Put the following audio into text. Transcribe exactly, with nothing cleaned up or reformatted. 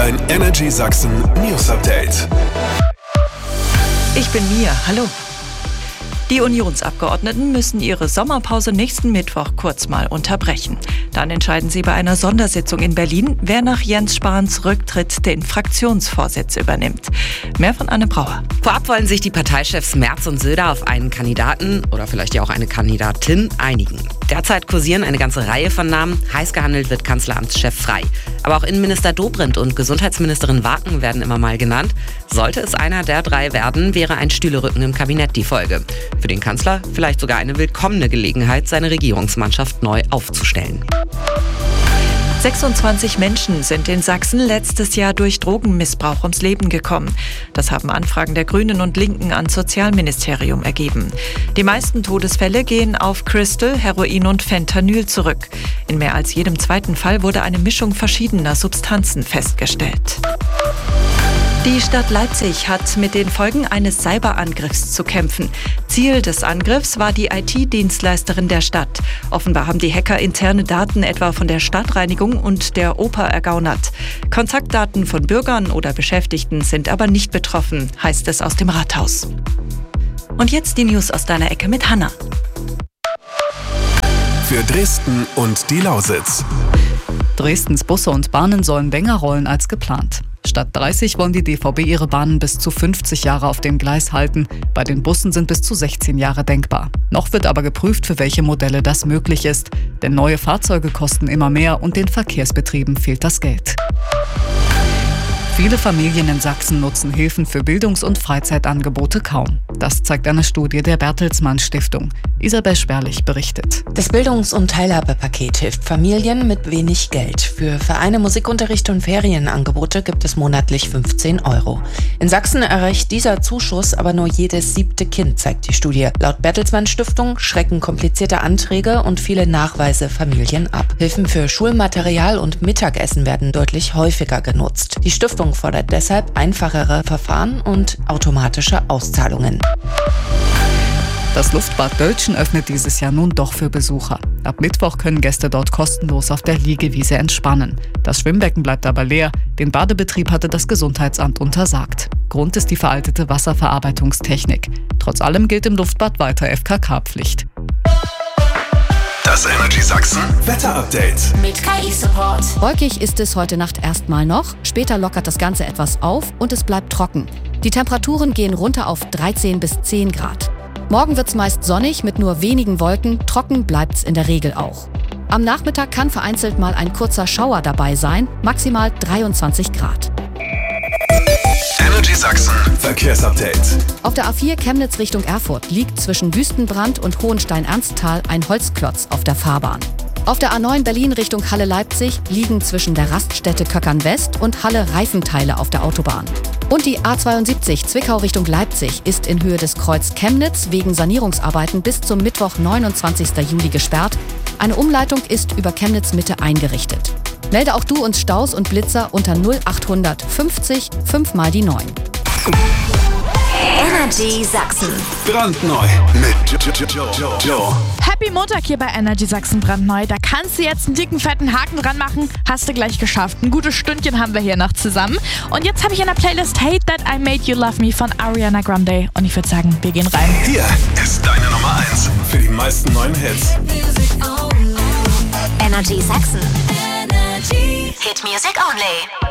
Dein Energy Sachsen News Update. Ich bin Mia, hallo. Die Unionsabgeordneten müssen ihre Sommerpause nächsten Mittwoch kurz mal unterbrechen. Dann entscheiden sie bei einer Sondersitzung in Berlin, wer nach Jens Spahns Rücktritt den Fraktionsvorsitz übernimmt. Mehr von Anne Brauer. Vorab wollen sich die Parteichefs Merz und Söder auf einen Kandidaten oder vielleicht ja auch eine Kandidatin einigen. Derzeit kursieren eine ganze Reihe von Namen. Heiß gehandelt wird Kanzleramtschef Frey. Aber auch Innenminister Dobrindt und Gesundheitsministerin Waken werden immer mal genannt. Sollte es einer der drei werden, wäre ein Stühlerücken im Kabinett die Folge. Für den Kanzler vielleicht sogar eine willkommene Gelegenheit, seine Regierungsmannschaft neu aufzustellen. sechsundzwanzig Menschen sind in Sachsen letztes Jahr durch Drogenmissbrauch ums Leben gekommen. Das haben Anfragen der Grünen und Linken ans Sozialministerium ergeben. Die meisten Todesfälle gehen auf Crystal, Heroin und Fentanyl zurück. In mehr als jedem zweiten Fall wurde eine Mischung verschiedener Substanzen festgestellt. Die Stadt Leipzig hat mit den Folgen eines Cyberangriffs zu kämpfen. Ziel des Angriffs war die I T-Dienstleisterin der Stadt. Offenbar haben die Hacker interne Daten etwa von der Stadtreinigung und der Oper ergaunert. Kontaktdaten von Bürgern oder Beschäftigten sind aber nicht betroffen, heißt es aus dem Rathaus. Und jetzt die News aus deiner Ecke mit Hanna. Für Dresden und die Lausitz. Dresdens Busse und Bahnen sollen länger rollen als geplant. Statt dreißig wollen die D V B ihre Bahnen bis zu fünfzig Jahre auf dem Gleis halten. Bei den Bussen sind bis zu sechzehn Jahre denkbar. Noch wird aber geprüft, für welche Modelle das möglich ist. Denn neue Fahrzeuge kosten immer mehr und den Verkehrsbetrieben fehlt das Geld. Viele Familien in Sachsen nutzen Hilfen für Bildungs- und Freizeitangebote kaum. Das zeigt eine Studie der Bertelsmann Stiftung. Isabel Sperlich berichtet. Das Bildungs- und Teilhabepaket hilft Familien mit wenig Geld. Für Vereine, Musikunterricht und Ferienangebote gibt es monatlich fünfzehn Euro. In Sachsen erreicht dieser Zuschuss aber nur jedes siebte Kind, zeigt die Studie. Laut Bertelsmann Stiftung schrecken komplizierte Anträge und viele Nachweise Familien ab. Hilfen für Schulmaterial und Mittagessen werden deutlich häufiger genutzt. Die Stiftung fordert deshalb einfachere Verfahren und automatische Auszahlungen. Das Luftbad Dölzschen öffnet dieses Jahr nun doch für Besucher. Ab Mittwoch können Gäste dort kostenlos auf der Liegewiese entspannen. Das Schwimmbecken bleibt aber leer. Den Badebetrieb hatte das Gesundheitsamt untersagt. Grund ist die veraltete Wasserverarbeitungstechnik. Trotz allem gilt im Luftbad weiter F K K-Pflicht. Das Energy Sachsen Wetter-Update. Mit K I-Support. Wolkig ist es heute Nacht erstmal noch. Später lockert das Ganze etwas auf und es bleibt trocken. Die Temperaturen gehen runter auf dreizehn bis zehn Grad. Morgen wird's meist sonnig mit nur wenigen Wolken. Trocken bleibt's in der Regel auch. Am Nachmittag kann vereinzelt mal ein kurzer Schauer dabei sein. Maximal dreiundzwanzig Grad. Energy Sachsen Verkehrsupdate. Auf der A vier Chemnitz Richtung Erfurt liegt zwischen Wüstenbrand und Hohenstein-Ernsthal ein Holzklotz auf der Fahrbahn. Auf der A neun Berlin Richtung Halle-Leipzig liegen zwischen der Raststätte Köckern-West und Halle Reifenteile auf der Autobahn. Und die A zweiundsiebzig Zwickau Richtung Leipzig ist in Höhe des Kreuz Chemnitz wegen Sanierungsarbeiten bis zum Mittwoch, neunundzwanzigsten Juli gesperrt. Eine Umleitung ist über Chemnitz Mitte eingerichtet. Melde auch du uns Staus und Blitzer unter null acht fünfzig fünf mal die neun. Energy Sachsen. Brandneu mit Joe. Happy Montag hier bei Energy Sachsen brandneu. Da kannst du jetzt einen dicken, fetten Haken dran machen. Hast du gleich geschafft. Ein gutes Stündchen haben wir hier noch zusammen. Und jetzt habe ich in der Playlist Hate That I Made You Love Me von Ariana Grande. Und ich würde sagen, wir gehen rein. Hier ist deine Nummer eins für die meisten neuen Hits. Energy Sachsen. Hit Music Only.